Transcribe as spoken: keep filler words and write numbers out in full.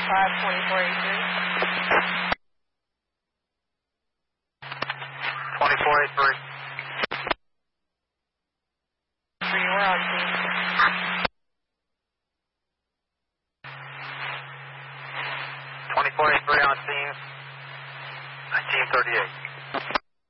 five twenty-four eighty-three. twenty-four eighty-three. Three, we're on scene. twenty-four eighty-three on scene. nineteen thirty-eight.